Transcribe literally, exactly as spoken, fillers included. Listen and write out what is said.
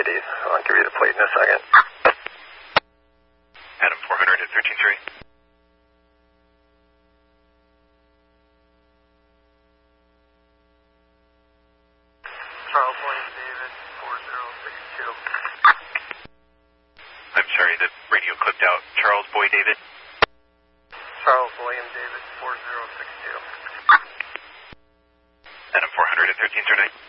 City. I'll give you the plate in a second. Adam four hundred at thirteen three. Charles William David, four zero six two. I'm sorry, the radio clipped out. Charles Boy David. Charles William David, four zero six two. Adam four hundred at thirteen thirty-nine.